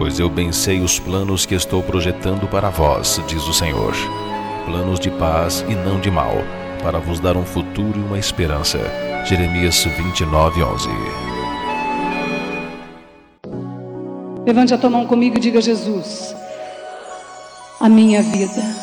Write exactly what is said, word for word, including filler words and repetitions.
Pois eu bem sei os planos que estou projetando para vós, diz o Senhor. Planos de paz e não de mal, para vos dar um futuro e uma esperança. Jeremias vinte e nove, onze. Levante a tua mão comigo e diga: Jesus, a minha vida